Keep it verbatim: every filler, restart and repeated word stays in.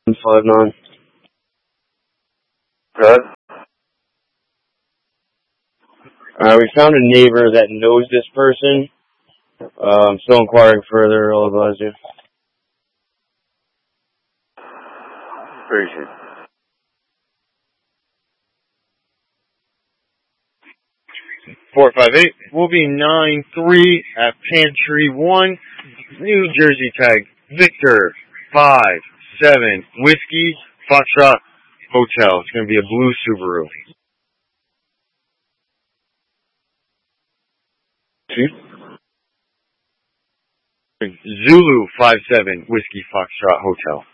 five nine. Good. Uh, we found a neighbor that knows this person. Uh, I'm still inquiring further. I'll advise you. Appreciate it. four five eight will be nine three at Pantry one, New Jersey tag Victor five seven Whiskey Foxtrot Hotel. It's going to be a blue Subaru. Zulu five seven Whiskey Foxtrot Hotel.